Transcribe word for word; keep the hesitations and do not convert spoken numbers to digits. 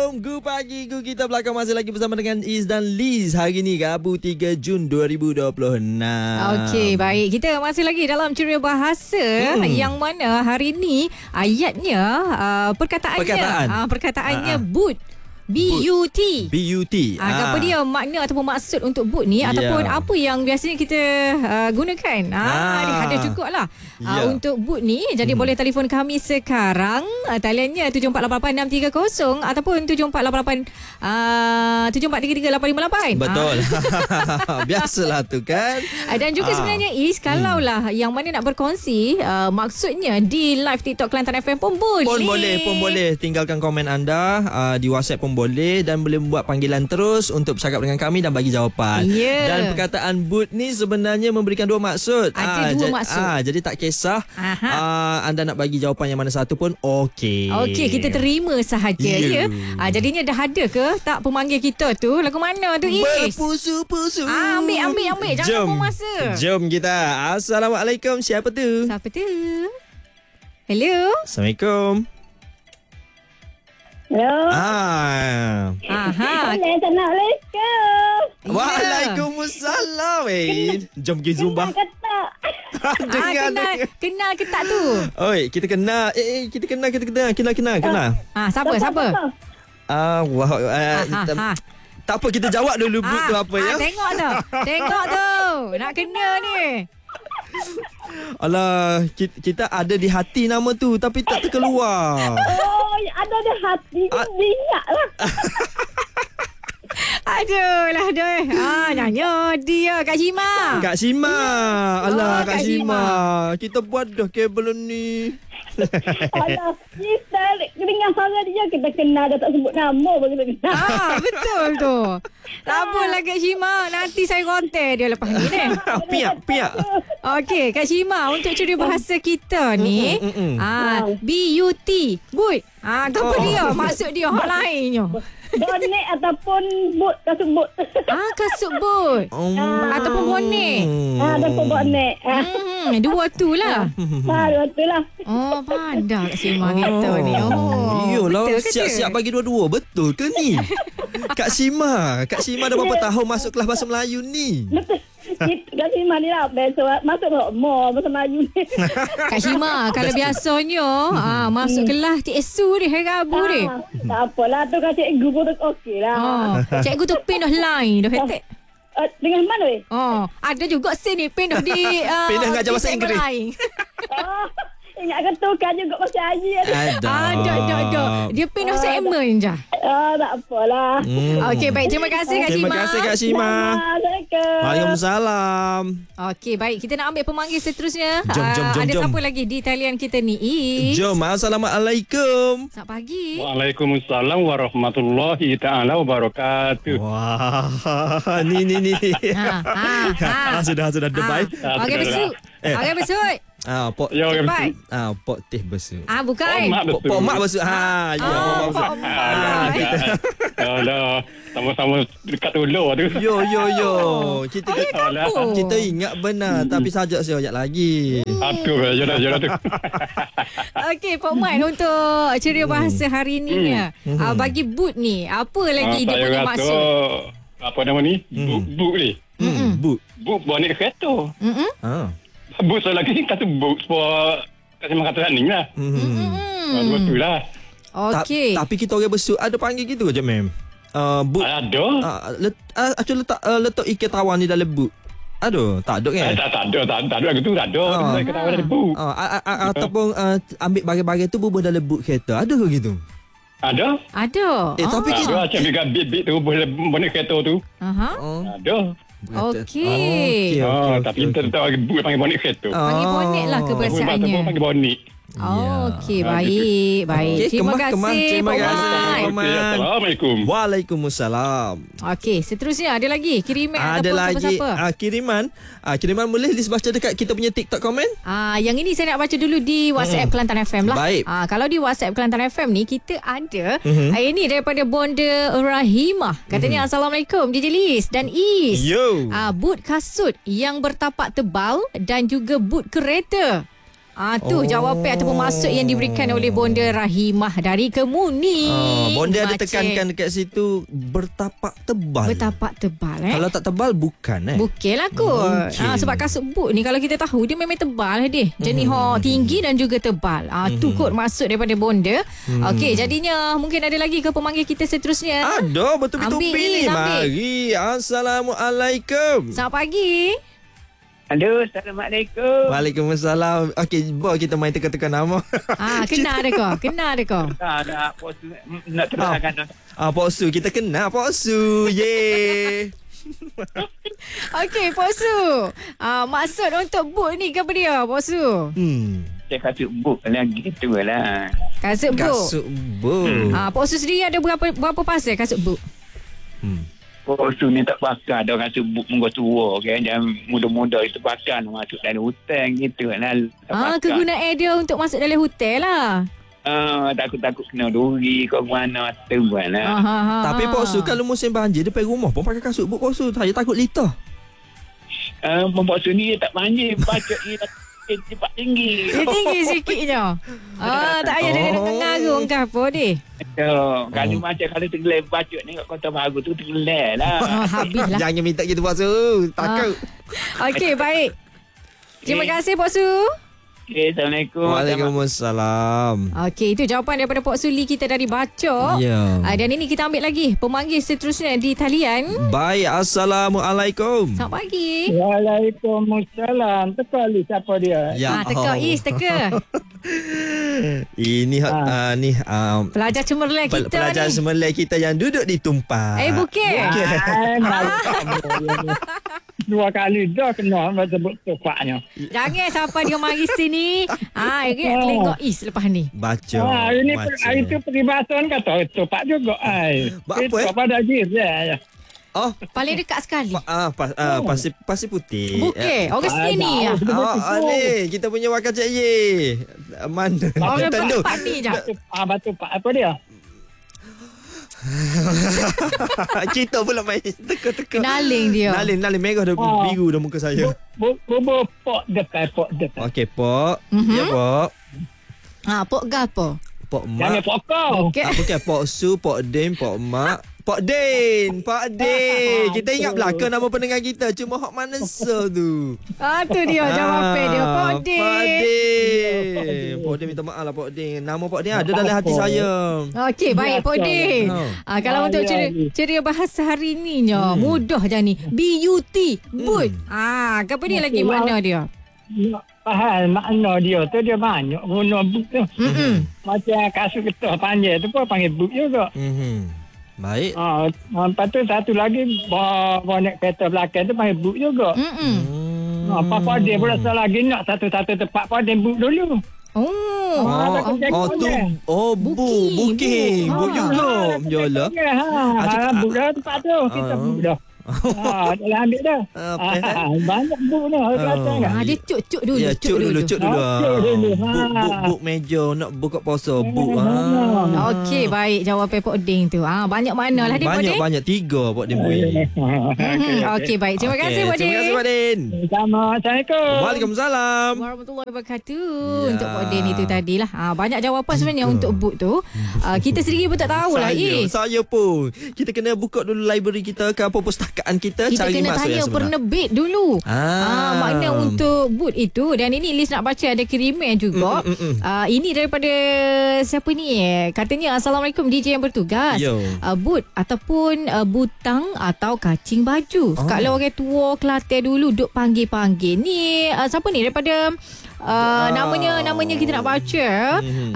Gu Pagi Gu, kita belakang masih lagi bersama dengan Iz dan Liz. Hari ni Rabu tiga Jun dua ribu dua puluh enam. Okey, baik. Kita masih lagi dalam ceria bahasa hmm. yang mana hari ni ayatnya uh, perkataannya Perkataan. uh, perkataannya Ha-ha. but B U T. B U T. Ah, apa dia makna ataupun maksud untuk boot ni, yeah. ataupun apa yang biasanya kita uh, gunakan. Ah, Ah. ada cukup lah Yeah. uh, untuk boot ni. Jadi hmm. boleh telefon kami sekarang. Uh, taliannya tujuh empat lapan lapan enam tiga kosong ataupun tujuh empat lapan lapan uh, tujuh empat tiga tiga lapan lima lapan. Betul. Ah. Biasalah tu kan. Uh, dan juga Ah. sebenarnya Is, kalaulah hmm. yang mana nak berkongsi uh, maksudnya di live TikTok Kelantan F M pun boleh. Pun boleh, pun boleh. Tinggalkan komen anda uh, di WhatsApp pun boleh, dan boleh buat panggilan terus untuk bercakap dengan kami dan bagi jawapan. Yeah. Dan perkataan boot ni sebenarnya memberikan dua maksud. Ada Ah, dua ja- maksud. Ah, jadi tak kisah ah, anda nak bagi jawapan yang mana satu pun okey. Okey, kita terima sahaja Yeah. ya. Ah, jadinya dah ada ke tak pemanggil kita tu? Lagu mana tu Is? Berpusu-pusu. Ah, ambil, ambil, ambil. Jangan Jom. buang masa. Jom kita. Assalamualaikum. Siapa tu? Siapa tu? Hello? Assalamualaikum. Hello. Ah. Aha. Assalamualaikum. Waalaikumsalam. Eh, jom pergi Zumba. Kata. Ah, kenal, kenal ke tak tu? Oi, kita kenal. Eh, eh, kita kenal, kita kenal, kenal, kenal, kenal. Ah, siapa, siapa? Ah, wah. Uh, Ah, ah, ah. Tak apa, kita jawab dulu boot tu apa ya. Ah, tengok tu. Tengok tu. Nak kena ni. Alah, kita, kita ada di hati nama tu tapi tak terkeluar. Oh, ada di hati. Ah. Minyak lah. Aduh lah, aduh. Ah, nyanyi dia Kak Shima. Kak Sima. Alah, Oh, Kak Kak Sima. Kita buat dah kabel ni. Alah, kita dengar suara dia, kita kenal, dah tak sebut nama pun kita kenal. Ah, betul tu. Tak apalah Kak Shima. Nanti saya kontak dia lepas ni ni. Piak, piak. Okey, Kak Shima, untuk ceria bahasa kita ni, Mm, mm, mm, mm. ah, B U T, boot. Ah, tu apa Oh. dia? Maksud dia hak lainnya. Bonek ataupun boot, kasut boot. Ah, kasut boot. Um, Ataupun bonek. Ah, ataupun bonek. Ah, Hmm, dua tu lah. ah, betul lah. Oh, pandai Kak Shima kita ni. Oh, Iyalah, betul ke siap-siap tak? bagi dua-dua. Betul ke ni? Kak Sima. Kak Sima dah berapa tahun masuk kelas bahasa Melayu ni? Betul. Kita kasi mana lah. Besok masuk mau bahasa Melayu ni. Kak Shima, kalau biasanya ah, masuk kelas Cik Su ni hari Rabu ni. Ah, tak apalah tu kan cikgu pun okey lah. Oh, cikgu tu pindah lain dah hetek. Uh, dengan mana weh? Oh, ada juga sini pindah di uh, Pindah ngajar di bahasa segmen Inggeris. lain. Oh, ingatkan tukar juga masih haji. Ada. Ada, ada, ada. Dia pindah Ah, segmen je. Ah, tak apalah. Hmm. Okey, baik. Terima kasih Kak Terima Shima. kasih Kak Shima. Assalamualaikum. Waalaikumsalam. Okey, baik. Kita nak ambil pemanggil seterusnya. Jom, jom, Ah, jom, Ada jom. siapa lagi di talian kita ni? Is. Jom. Assalamualaikum. Selamat pagi. Waalaikumsalam warahmatullahi taala wabarakatuh. Wah, ni ni ni. Ha, ha, ha. Ah, sudah sudah debai. Ah, Okey, besut. Eh. Okey, besut. Ah, pok Ya, okey. Cepat. ah, pok teh besut. Ah, bukan. Oh, mak Pok, betul. pok mak besut. Ha, ya, Oh, pok besut. Pak Mak. Ah, ya, ya, dah. Sama-sama dekat dulu tu. Yo yo yo. Kita Ayat Alah. apa? kita ingat benar tapi sajak saya ayat lagi. Aduh, ya dah, ya dah tu. Okey, Pak Mat, untuk ceria bahasa hari ni ya. Ah, bagi boot ni, apa lagi dia saya punya rasa, maksud? apa nama ni? Buk, buk ni. Hmm, bu. Buk bonek kereta. Mm-mm. Ha. Buk saya lagi kata buk sebab kasi makan tu ni lah. Hmm. Ah, dua tu lah. Okey. Ta- tapi kita orang besut ada panggil gitu je mem. Uh, bu. Ada. Ah, let, ah, acuk letak uh, letak ikan tawar ni dalam bu. Aduh, tak ada Eh, kan? tak, tak ada, tak, tak ada. Gitu tak ada. Ah. Saya kata ada buk. Ah, ah, ah, ah, ataupun uh, ambil bagai-bagai tu bubuh dalam boot kereta. Ada ke gitu? Ada. Ada. Eh, tapi kita- Ada macam dekat bit-bit tu boleh bonek kereta tu. Aha. Oh. Ada. Okey. Ah, tapi kita tak buk panggil bonek kereta. Panggil bonet lah ke Tapi perasaannya. bahasa panggil bonek. Oh, okey, Ah, baik, baik. Okey, Terima kemah, kasih, kemah. Terima Pak kasih. Mat. Aman. Okey, Assalamualaikum. Waalaikumsalam. Okey, seterusnya ada lagi kiriman Ada ataupun lagi siapa-siapa? ah, kiriman. Ah, kiriman boleh list baca dekat kita punya TikTok komen? Ah, yang ini saya nak baca dulu di WhatsApp Kelantan F M lah. Baik. Ah, kalau di WhatsApp Kelantan F M ni kita ada Mhm. ah, ini daripada Bonda Rahimah. Katanya Assalamualaikum D J Liz dan Is. Yo. Ah, boot kasut yang bertapak tebal dan juga boot kereta. Ah tu oh. jawapan ataupun maksud yang diberikan oleh Bonda Rahimah dari Kemuni. Ah, Bonda ada Macik. tekankan dekat situ bertapak tebal. Bertapak tebal eh. Kalau tak tebal bukan eh. Bukil lah kot. Mungkin. Ah, sebab kasut boot ni kalau kita tahu dia memang tebal dia. Jenis mm-hmm. tinggi dan juga tebal. Ah mm-hmm. tu kot maksud daripada Bonda. Mm. Okey, jadinya mungkin ada lagi ke pemanggil kita seterusnya? Ada betul-betul Ambil, ni. ambil. Mari. Assalamualaikum. Selamat pagi. Halo, Assalamualaikum. Waalaikumsalam. Okey, boleh kita main teka-teka nama. Ah, kenal ada kau? Kenal ada kau? Tak ada apa tu nak terangkan. Ah, Pak Su, kita kenal Pak Su. Yeay. Okey, Pak Su. Ah, maksud untuk boot ni ke apa dia, Pak Su? Hmm. Saya kasut book lagi tu lah. Kasut boot. Kasut boot. Ah, Pak Su sendiri ada berapa berapa pasal kasut boot? Hmm. Posu ni tak bakar dah kasut book munggu tua kan. Jangan muda-muda itu bakar masuk dalam hutan gitu lah. Ah, kegunaan dia untuk masuk dalam hotel lah. Ah, takut-takut kena duri kau mana tu lah. Ah, ha, ha, Tapi ha. Pak Su, kalau musim banjir depan rumah pun pakai kasut boot Pak Su. Saya takut litah. Ah, Posu ni dia tak banjir. Baca dia cepat tinggi. Dia tinggi sikitnya. Ah, tak payah dia kena ngarung ke apa dia. Oh, kalau macam kalau tergelar bacot ni kat Kota Baru tu tergelar lah. Ah, habislah. Jangan minta gitu Pak Su. Takut. Okey, baik. Terima kasih Pak Su. Okay, Assalamualaikum. Waalaikumsalam. Okey, itu jawapan daripada Pak Suli kita dari Bacok. Ya. Ah, dan ini kita ambil lagi pemanggil seterusnya di talian. Baik, Assalamualaikum. Selamat pagi. Waalaikumsalam. Teka li siapa dia? Ah, teka Is, teka. Ini ha. uh, ni uh, Pelajar cemerlang pel- kita pelajar ni. semelai kita yang duduk di Tumpah. Eh, Bukit. Ah, malu kamu. Dua kali dah kena sebut topaknya. Jangan siapa dia mari sini. Ah, ingat tengok Is lepas ni. Baca. Ah, ini baca. per, itu peribahasa kata topak juga ai. Buat apa, eh? Topak dah jis ya. Oh, Paling dekat sekali. pa, ah, pas, ah, pasir pasir putih. Bukit. Orang sini ya. Ah, ah, ni kita punya wakil Cik Ye. Mana? Orang Tentu. pak ni je. Ah, batu pak apa dia? Kita pula main teka-teka. Kenaling dia. Naling, naling merah dah Ah. biru dah muka saya. Bubur pok dekat pok dekat. Okey, Pok. Mhm. Ya, Pok. Ah, pok gapo? Pok Jangan Mak. pok kau. Okey. Ah, bukan Pok Su, Pok Din, Pok Mak. Pok Din, Pok Din. Kita ingat belakang nama pendengar kita. Cuma hak mana so tu. Ah, tu dia jawapan dia. Pok Pok Din. Din. Pok Din minta maaf lah Pok Din. Nama Pok Din ada dalam hati saya. Okey, baik Pok Din. Oh. Ah, kalau untuk ceria, ceria bahasa hari ni nya, Hmm. mudah je ni. B U T, boot. Ah, apa ni lagi makna dia? Faham makna dia tu dia banyak guna boot tu. Hmm. Macam kasut getah panjang tu pun panggil boot juga. Mhm. Baik. Ah, lepas tu satu lagi bawa, bawa naik kereta belakang tu panggil boot juga. Hmm. Hmm. Ah, Papa dia pula satu lagi nak satu-satu tempat Papa dia boot dulu. Oh. Ah, Oh, tak oh tu oh bu Buking, buking bu. bu Ah. juga jola. Ya, ha. Ah, cakap- Ah, boot dah tempat tu. Kita Ah. boot dah. Ah, dah ambil dah. Apa, eh? Ah, banyak boot dah. Kelihatan tak? Ah, dia cuk-cuk dulu, Ya, cuk dulu, cuk dulu. Ah, cuk dulu. Buk Ha. buk buk meja nak buka puasa, buk. Ah. Ha. Okey, baik jawapan Pok Ding tu. Ah, banyak makna lah dia Pok Banyak Ding. banyak tiga Pok Din bui. Hmm, Okey, baik. Terima Okey, kasih Pok Ding. Terima kasih Pok Din. Sama. Assalamualaikum. Waalaikumsalam. Warahmatullahi wabarakatuh. Ya. Untuk Pok Din itu tadilah. Ah, banyak jawapan sebenarnya untuk boot tu. Ah, kita sendiri pun tak tahulah. Saya, Eh. saya pun. Kita kena buka dulu library kita ke apa perpustakaan kita, Kita cari kena maksud tanya yang sebenar. penerbit dulu. Ah. Ah, makna untuk boot itu. Dan ini Liz nak baca ada kiriman juga. Mm, mm, mm, mm. Ah, ini daripada siapa ni? Katanya Assalamualaikum D J yang bertugas. Yo. Uh, boot ataupun uh, butang atau kacing baju. Oh. Kalau orang tua Kelantan dulu duk panggil-panggil. Ni uh, siapa ni daripada uh, Ah. namanya namanya kita nak baca. Mhm.